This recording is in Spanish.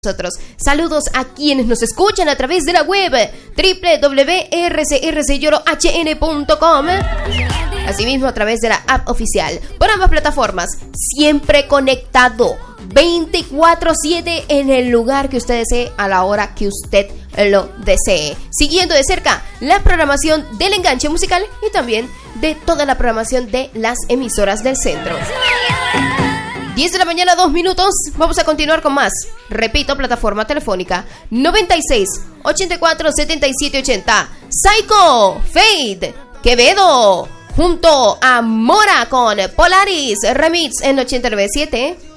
nosotros. Saludos a quienes nos escuchan a través de la web www.rcrcyorohn.com, asimismo a través de la app oficial. Por ambas plataformas, siempre conectado 24/7 en el lugar que usted desee, a la hora que usted lo desee, siguiendo de cerca la programación del enganche musical y también de toda la programación de las emisoras del centro. 10 de la mañana, 2 minutos. Vamos a continuar con más. Repito, plataforma telefónica 96 84 77 80. Psycho, Fade, Quevedo, junto a Mora con Polaris Remix en 89.7.